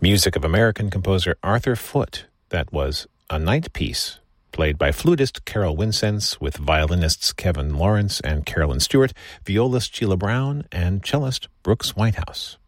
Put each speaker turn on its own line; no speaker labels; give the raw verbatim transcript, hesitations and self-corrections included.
Music of American composer Arthur Foote. That was A Night Piece, played by flutist Carol Winsense with violinists Kevin Lawrence and Carolyn Stewart, violist Sheila Brown, and cellist Brooks Whitehouse.